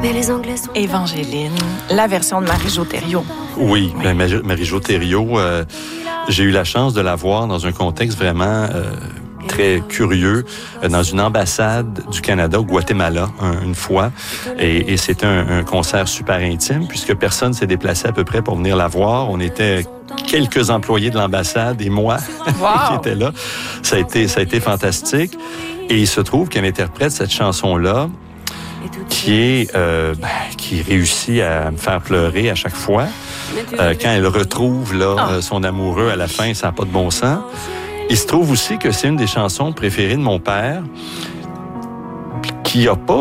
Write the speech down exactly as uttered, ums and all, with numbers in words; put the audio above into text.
Mais les Anglais sont... Évangeline, la version de Marie-Jo Thériault. Oui, oui. Ben, Marie-Jo Thériault, euh, j'ai eu la chance de la voir dans un contexte vraiment euh, très curieux, euh, dans une ambassade du Canada au Guatemala, un, une fois. Et, et c'était un, un concert super intime, puisque personne s'est déplacé à peu près pour venir la voir. On était quelques employés de l'ambassade et moi Wow. qui étaient là. Ça a été, ça a été fantastique. Et il se trouve qu'elle interprète cette chanson-là, qui est euh, ben, qui réussit à me faire pleurer à chaque fois. Euh, quand elle retrouve là oh. euh, son amoureux à la fin, ça n'a pas de bon sens. Il se trouve aussi que c'est une des chansons préférées de mon père, qui a pas